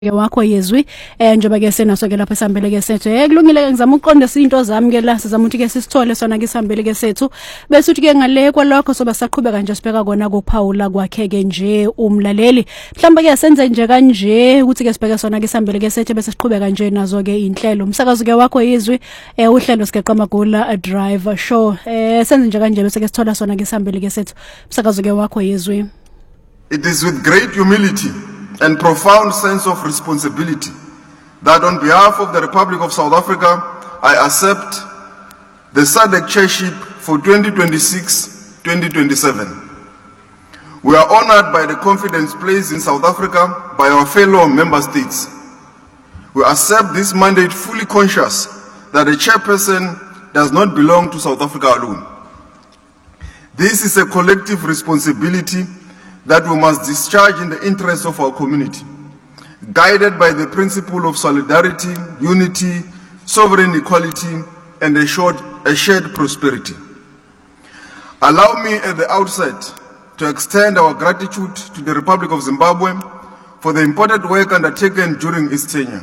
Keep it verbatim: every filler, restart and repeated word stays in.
ke wakho yezwi eh njoba ke senaso ke lapha esihambele ke sethu eh kulungile ke ngizama uqonda izinto zami ke la sizama ukuthi ke sisithole sona ke sihambele ke sethu bese uthi ke ngale kwalokho soba saqhubeka nje sibheka kona kuphawula kwakhe ke nje umlaleli mhlawumbe ke senze nje kanje ukuthi ke sibheke sona ke sihambele ke sethu bese siqhubeka nje nazo ke inhlelo umsakazo ke wakho yezwi eh uhlelo sikeqa magula a driver show eh senze nje kanje bese ke sithola sona ke sihambele ke sethu umsakazo ke wakho yezwi. It is with great humility and profound sense of responsibility that on behalf of the Republic of South Africa, I accept the S A D C chairship for twenty twenty-six twenty twenty-seven. We are honored by the confidence placed in South Africa by our fellow member states. We accept this mandate fully conscious that the chairperson does not belong to South Africa alone. This is a collective responsibility that we must discharge in the interest of our community, guided by the principle of solidarity, unity, sovereign equality, and a, short, a shared prosperity. Allow me at the outset to extend our gratitude to the Republic of Zimbabwe for the important work undertaken during its tenure.